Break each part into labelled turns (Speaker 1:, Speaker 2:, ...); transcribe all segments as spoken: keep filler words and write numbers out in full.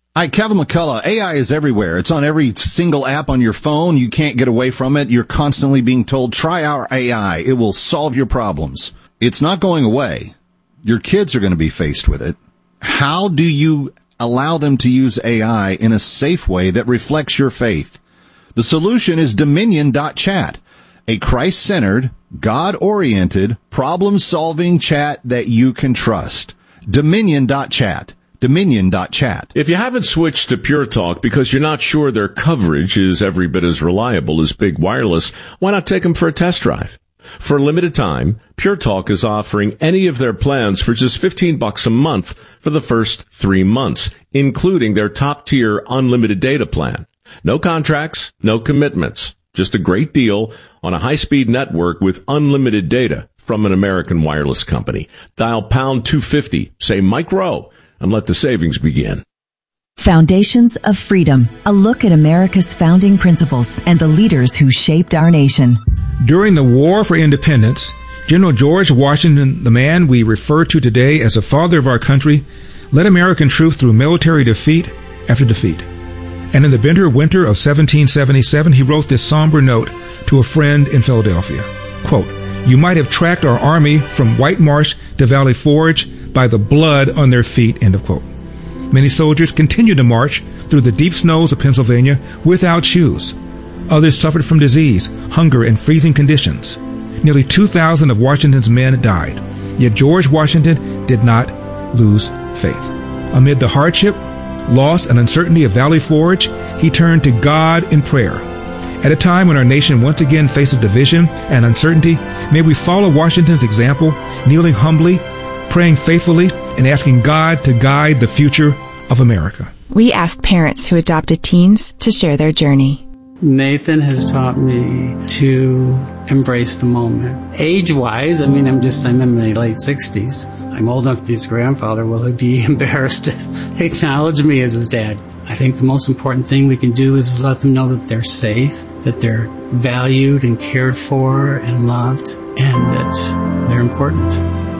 Speaker 1: Hi, Kevin McCullough. A I is everywhere. It's on every single app on your phone. You can't get away from it. You're constantly being told, try our A I. It will solve your problems. It's not going away. Your kids are going to be faced with it. How do you allow them to use A I in a safe way that reflects your faith? The solution is Dominion dot chat, a Christ-centered, God-oriented, problem-solving chat that you can trust. Dominion dot chat. Dominion dot chat.
Speaker 2: If you haven't switched to Pure Talk because you're not sure their coverage is every bit as reliable as Big Wireless, why not take them for a test drive? For a limited time, Pure Talk is offering any of their plans for just fifteen bucks a month for the first three months, including their top-tier unlimited data plan. No contracts, no commitments. Just a great deal on a high-speed network with unlimited data from an American wireless company. Dial pound two fifty, say Mike Rowe, and let the savings begin.
Speaker 3: Foundations of Freedom, a look at America's founding principles and the leaders who shaped our nation.
Speaker 4: During the War for Independence, General George Washington, the man we refer to today as the father of our country, led American troops through military defeat after defeat. And in the bitter winter of seventeen seventy-seven, he wrote this somber note to a friend in Philadelphia. Quote, "You might have tracked our army from White Marsh to Valley Forge by the blood on their feet," end of quote. Many soldiers continued to march through the deep snows of Pennsylvania without shoes. Others suffered from disease, hunger, and freezing conditions. Nearly two thousand of Washington's men died. Yet George Washington did not lose faith. Amid the hardship, loss, and uncertainty of Valley Forge, he turned to God in prayer. At a time when our nation once again faces division and uncertainty, may we follow Washington's example, kneeling humbly, praying faithfully, and asking God to guide the future of America.
Speaker 5: We asked parents who adopted teens to share their journey.
Speaker 6: Nathan has taught me to embrace the moment. Age-wise, I mean, I'm just, I'm in my late sixties. I'm old enough to be his grandfather. Will he be embarrassed to acknowledge me as his dad? I think the most important thing we can do is let them know that they're safe, that they're valued and cared for and loved, and that they're important.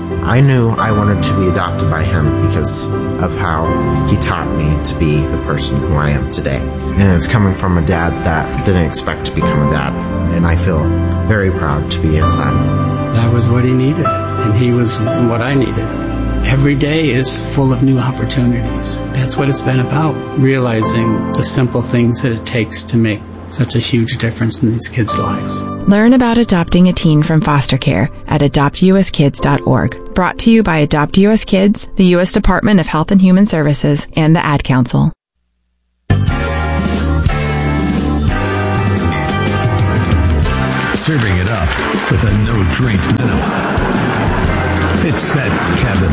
Speaker 7: I knew I wanted to be adopted by him because of how he taught me to be the person who I am today. And it's coming from a dad that didn't expect to become a dad. And I feel very proud to be his son.
Speaker 6: That was what he needed, and he was what I needed. Every day is full of new opportunities. That's what it's been about, realizing the simple things that it takes to make such a huge difference in these kids' lives.
Speaker 5: Learn about adopting a teen from foster care at adopt u s kids dot org. Brought to you by Adopt U S Kids, the U S Department of Health and Human Services, and the Ad Council.
Speaker 8: Serving it up with a no-drink minimum. It's that Kevin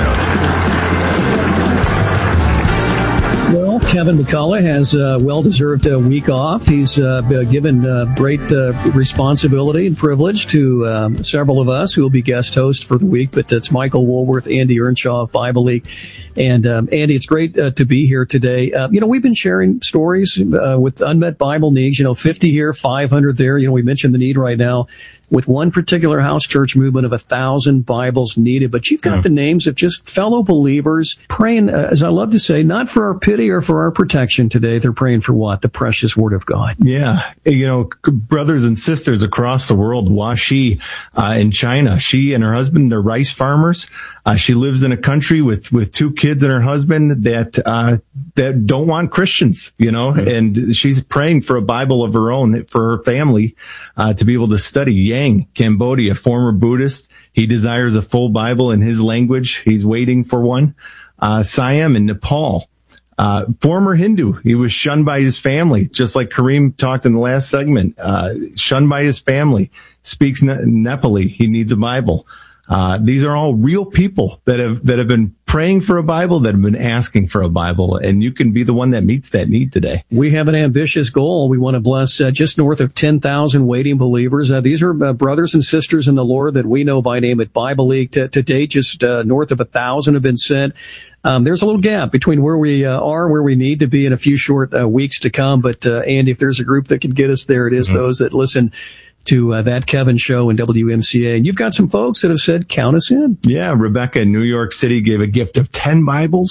Speaker 8: Show.
Speaker 9: Well, Kevin McCullough has a well-deserved uh, week off. He's uh, given uh, great uh, responsibility and privilege to um, several of us who will be guest hosts for the week, but it's Michael Woolworth, Andy Earnshaw of Bible League. And um, Andy, it's great uh, to be here today. Uh, you know, we've been sharing stories uh, with unmet Bible needs, you know, fifty here, five hundred there. You know, we mentioned the need right now with one particular house church movement of a thousand Bibles needed. But you've got yeah. the names of just fellow believers praying, uh, as I love to say, not for our pity or for our protection today. They're praying for what? The precious Word of God.
Speaker 10: Yeah. You know, brothers and sisters across the world, Washi uh, in China, she and her husband, they're rice farmers. Uh, she lives in a country with, with two kids and her husband that, uh, that don't want Christians, you know, mm-hmm. and she's praying for a Bible of her own for her family, uh, to be able to study. Yang, Cambodia, former Buddhist. He desires a full Bible in his language. He's waiting for one. Uh, Siam in Nepal, uh, former Hindu. He was shunned by his family, just like Kareem talked in the last segment, uh, shunned by his family, speaks ne- Nepali. He needs a Bible. Uh, these are all real people that have, that have been praying for a Bible, that have been asking for a Bible, and you can be the one that meets that need today.
Speaker 9: We have an ambitious goal. We want to bless uh, just north of ten thousand waiting believers. Uh, these are uh, brothers and sisters in the Lord that we know by name at Bible League. To, to date, just uh, north of a thousand have been sent. Um, there's a little gap between where we uh, are and where we need to be in a few short uh, weeks to come. But, uh, Andy, if there's a group that can get us there, it is mm-hmm. those that listen to uh, That Kevin Show and W M C A. And you've got some folks that have said, count us in.
Speaker 10: Yeah, Rebecca in New York City gave a gift of ten Bibles,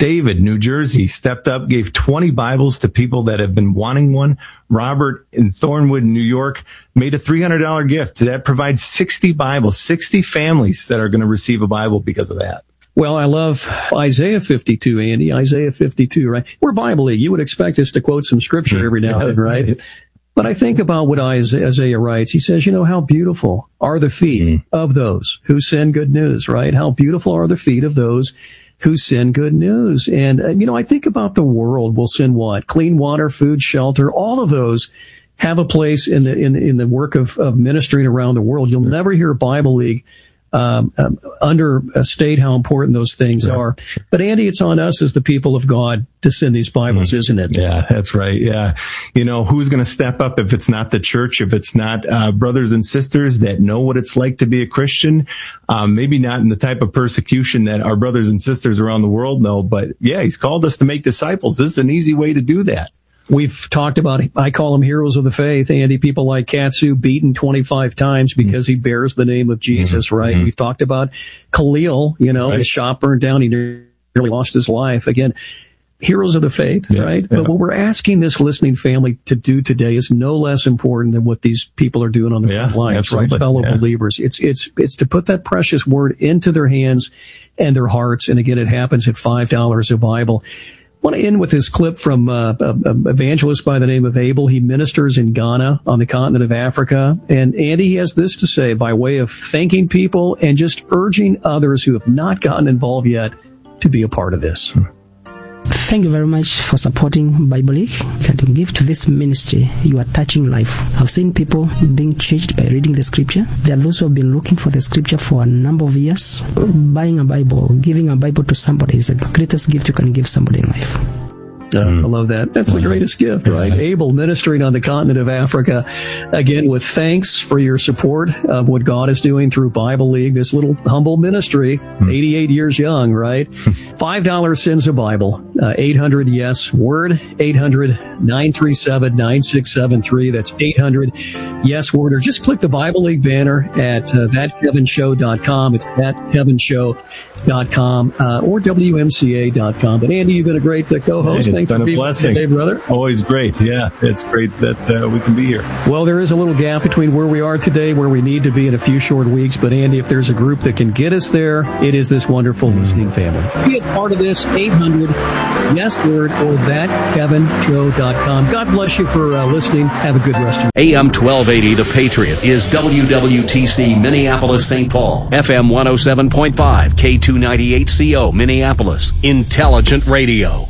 Speaker 10: David, New Jersey, stepped up, gave twenty Bibles to people that have been wanting one. Robert in Thornwood, New York, made a three hundred dollars gift. That provides sixty Bibles, sixty families that are going to receive a Bible because of that.
Speaker 9: Well, I love Isaiah fifty-two, Andy. Isaiah fifty-two, right? We're Bible League. You would expect us to quote some scripture every now and then, right? right? But I think about what Isaiah writes. He says, you know, how beautiful are the feet mm. of those who send good news, right? How beautiful are the feet of those who send good news. And, uh, you know, I think about the world will send what? Clean water, food, shelter, all of those have a place in the, in, in the work of, of ministering around the world. You'll never hear Bible League Um, um, understate how important those things right. are. But Andy, it's on us as the people of God to send these Bibles, mm. isn't it?
Speaker 10: Yeah, that's right. Yeah. You know, who's going to step up if it's not the church, if it's not uh, brothers and sisters that know what it's like to be a Christian? Um, maybe not in the type of persecution that our brothers and sisters around the world know, but yeah, he's called us to make disciples. This is an easy way to do that.
Speaker 9: We've talked about, I call them heroes of the faith, Andy, people like Katsu beaten twenty-five times because he bears the name of Jesus, mm-hmm. right? Mm-hmm. We've talked about Khalil, you know, right. his shop burned down, he nearly lost his life. Again, heroes of the faith, yeah, right? Yeah. But what we're asking this listening family to do today is no less important than what these people are doing on the
Speaker 10: yeah,
Speaker 9: front lines,
Speaker 10: absolutely.
Speaker 9: right? Fellow
Speaker 10: yeah.
Speaker 9: believers. It's, it's, it's to put that precious word into their hands and their hearts. And again, it happens at five dollars a Bible. I want to end with this clip from uh, an evangelist by the name of Abel. He ministers in Ghana on the continent of Africa. And Andy, he has this to say by way of thanking people and just urging others who have not gotten involved yet to be a part of this.
Speaker 11: Thank you very much for supporting Bible League. Can you give to this ministry? You are touching life. I've seen people being changed by reading the scripture. There are those who have been looking for the scripture for a number of years. Buying a Bible, giving a Bible to somebody is the greatest gift you can give somebody in life.
Speaker 9: Uh, I love that. That's the greatest gift, right? Abel ministering on the continent of Africa. Again, with thanks for your support of what God is doing through Bible League, this little humble ministry, eighty-eight years young, right? five dollars sends a Bible. Uh, eight hundred yes word, eight hundred nine three seven nine six seven three. That's eight hundred yes word. Or just click the Bible League banner at uh, that kevin show dot com. It's that kevin show dot com uh, or W M C A dot com. But Andy, you've been a great uh, co-host.
Speaker 10: Hey, it's been a blessing.
Speaker 9: Today, brother.
Speaker 10: Always great. Yeah, it's great that uh, we can be here.
Speaker 9: Well, there is a little gap between where we are today, where we need to be in a few short weeks. But Andy, if there's a group that can get us there, it is this wonderful mm-hmm. listening family. Be a part of this. eight hundred yes word or that kevin show dot com. God bless you for uh, listening. Have a good rest of your
Speaker 12: A M twelve eighty, The Patriot, is W W T C Minneapolis, Saint Paul. F M one oh seven point five, K two ninety-eight C O Minneapolis. Intelligent Radio.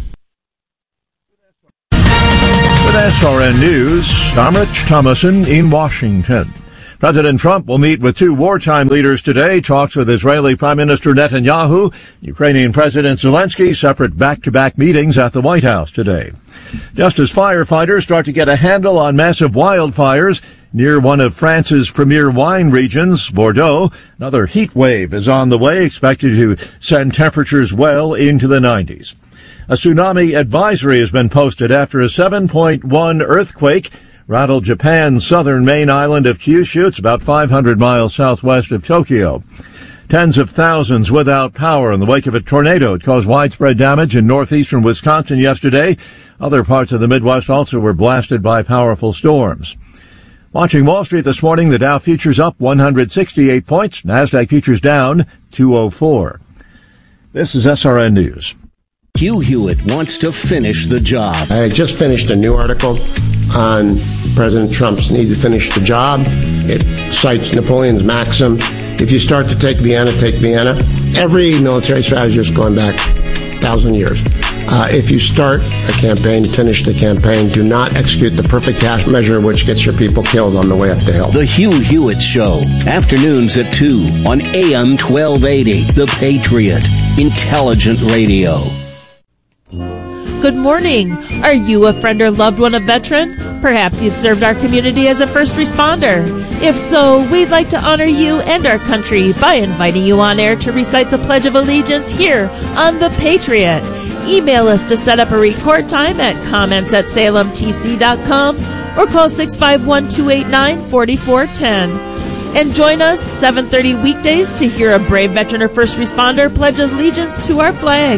Speaker 13: With S R N News, I'm Rich Thomason in Washington. President Trump will meet with two wartime leaders today, talks with Israeli Prime Minister Netanyahu, Ukrainian President Zelensky, separate back-to-back meetings at the White House today. Just as firefighters start to get a handle on massive wildfires near one of France's premier wine regions, Bordeaux, another heat wave is on the way, expected to send temperatures well into the nineties. A tsunami advisory has been posted after a seven point one earthquake rattled Japan's southern main island of Kyushu. It's about five hundred miles southwest of Tokyo. Tens of thousands without power in the wake of a tornado. It caused widespread damage in northeastern Wisconsin yesterday. Other parts of the Midwest also were blasted by powerful storms. Watching Wall Street this morning, the Dow futures up one hundred sixty-eight points. NASDAQ futures down two oh four. This is S R N News.
Speaker 12: Hugh Hewitt wants to finish the job.
Speaker 14: I just finished a new article on President Trump's need to finish the job. It cites Napoleon's maxim, if you start to take Vienna, take Vienna. Every military strategist going back a thousand years. Uh, if you start a campaign, finish the campaign. Do not execute the perfect half measure which gets your people killed on the way up the hill.
Speaker 12: The Hugh Hewitt Show, afternoons at two on A M twelve eighty, The Patriot, Intelligent Radio.
Speaker 15: Good morning. Are you a friend or loved one of veteran? Perhaps you've served our community as a first responder. If so, we'd like to honor you and our country by inviting you on air to recite the Pledge of Allegiance here on The Patriot. Email us to set up a record time at comments at salem t c dot com or call six five one, two eight nine, four four one zero. And join us seven thirty weekdays to hear a brave veteran or first responder pledge allegiance to our flag.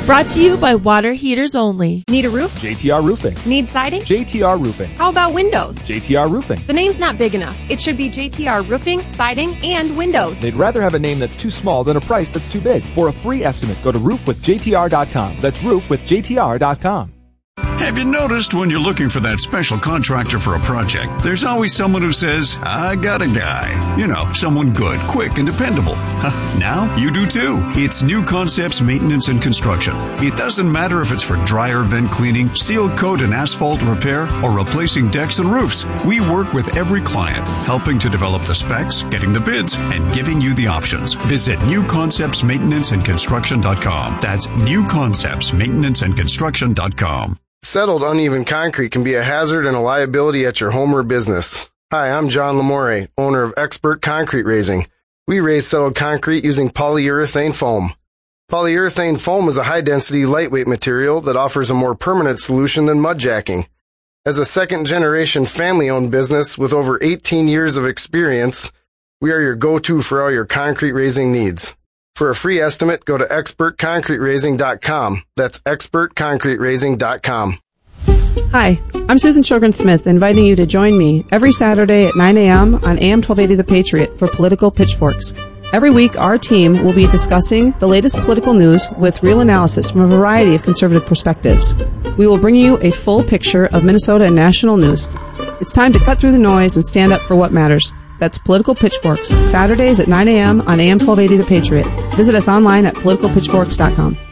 Speaker 15: Brought to you by Water Heaters Only.
Speaker 16: Need a roof?
Speaker 17: J T R Roofing.
Speaker 16: Need siding?
Speaker 17: J T R Roofing.
Speaker 16: How about windows?
Speaker 17: J T R Roofing.
Speaker 16: The name's not big enough. It should be J T R Roofing, Siding, and Windows.
Speaker 17: They'd rather have a name that's too small than a price that's too big. For a free estimate, go to roof with J T R dot com. That's roof with J T R dot com.
Speaker 18: Have you noticed when you're looking for that special contractor for a project, there's always someone who says, I got a guy. You know, someone good, quick, and dependable. Now you do too. It's New Concepts Maintenance and Construction. It doesn't matter if it's for dryer vent cleaning, seal coat and asphalt repair, or replacing decks and roofs. We work with every client, helping to develop the specs, getting the bids, and giving you the options. Visit New Concepts Maintenance and Construction dot com. That's New Concepts Maintenance and Construction dot com.
Speaker 19: Settled uneven concrete can be a hazard and a liability at your home or business. Hi, I'm John Lamore, owner of Expert Concrete Raising. We raise settled concrete using polyurethane foam. Polyurethane foam is a high-density, lightweight material that offers a more permanent solution than mud jacking. As a second-generation family-owned business with over eighteen years of experience, we are your go-to for all your concrete raising needs. For a free estimate, go to expert concrete raising dot com. That's expert concrete raising dot com.
Speaker 20: Hi, I'm Susan Sjogren-Smith, inviting you to join me every Saturday at nine a.m. on A M twelve eighty The Patriot for Political Pitchforks. Every week, our team will be discussing the latest political news with real analysis from a variety of conservative perspectives. We will bring you a full picture of Minnesota and national news. It's time to cut through the noise and stand up for what matters. That's Political Pitchforks, Saturdays at nine a.m. on A M twelve eighty The Patriot. Visit us online at political pitchforks dot com.